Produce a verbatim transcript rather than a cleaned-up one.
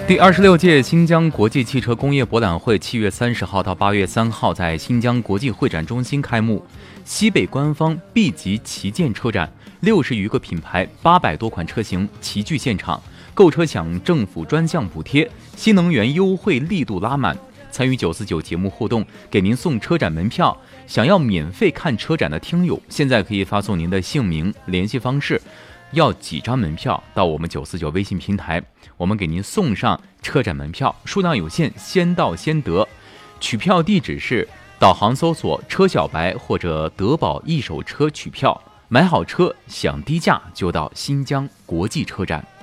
第二十六届新疆国际汽车工业博览会七月三十号到八月三号在新疆国际会展中心开幕。西北官方 B 级旗舰车展，六十余个品牌、八百多款车型齐聚现场，购车享政府专项补贴，新能源优惠力度拉满。参与九四九节目互动，给您送车展门票。想要免费看车展的听友，现在可以发送您的姓名、联系方式，要几张门票到我们九四九微信平台，我们给您送上车展门票，数量有限，先到先得。取票地址是导航搜索车小白或者德宝一手车取票，买好车享低价就到新疆国际车展。